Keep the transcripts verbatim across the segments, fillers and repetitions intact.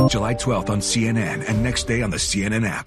July twelfth on C N N and next day on the C N N app.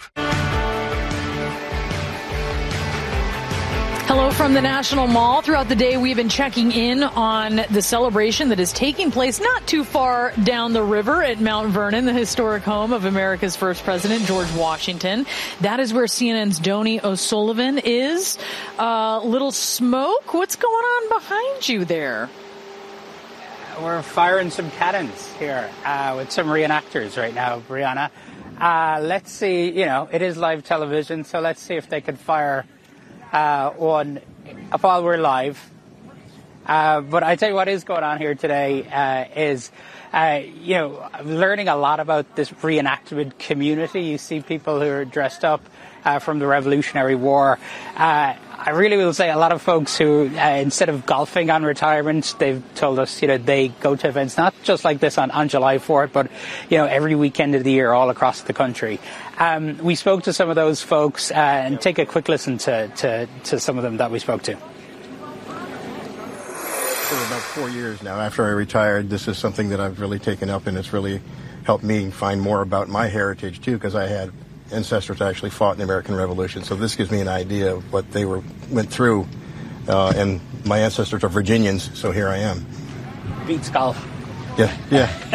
Hello from the National Mall. Throughout the day, we've been checking in on the celebration that is taking place not too far down the river at Mount Vernon, the historic home of America's first president, George Washington. That is where C N N's Donie O'Sullivan is. Uh, little smoke. What's going on behind you there? We're firing some cannons here uh, with some reenactors right now, Brianna. Uh, let's see, you know, it is live television, so let's see if they can fire uh, one while we're live. Uh, but I tell you what is going on here today uh, is, uh, you know, learning a lot about this reenactment community. You see people who are dressed up uh, from the Revolutionary War. Uh, I really will say a lot of folks who, uh, instead of golfing on retirement, they've told us, you know, they go to events not just like this on, on July fourth, but, you know, every weekend of the year all across the country. Um, we spoke to some of those folks uh, and take a quick listen to, to, to some of them that we spoke to. For about four years now, after I retired, this is something that I've really taken up, and it's really helped me find more about my heritage, too, because I had ancestors actually fought in the American Revolution. So this gives me an idea of what they were went through. Uh, and my ancestors are Virginians, so here I am. Beats golf. Yeah, yeah.